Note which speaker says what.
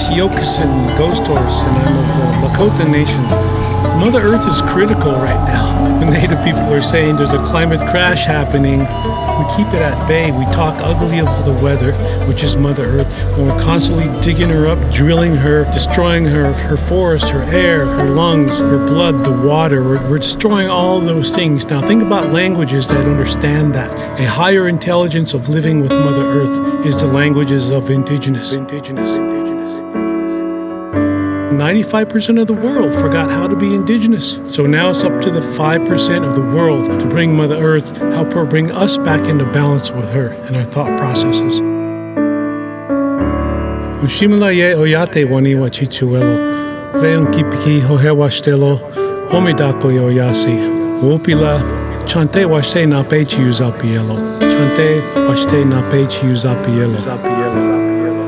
Speaker 1: Tiokasin Ghost Horse, and I'm of the Lakota Nation. Mother Earth is critical right now. The Native people are saying there's a climate crash happening. We keep it at bay. We talk ugly of the weather, which is Mother Earth, and we're constantly digging her up, drilling her, destroying her forest, her air, her lungs, her blood, the water. We're destroying all those things. Now think about languages that understand that. A higher intelligence of living with Mother Earth is the languages of indigenous. 95% of the world forgot how to be indigenous. So now it's up to the 5% of the world to bring Mother Earth, help her bring us back into balance with her and our thought processes. Ushimalaye oyate wani wachichuelo, leon kipiki hohewashtelo, homidako yoyasi, wopila, chante washte nape chiuzapielo, chante washte nape chiuzapielo.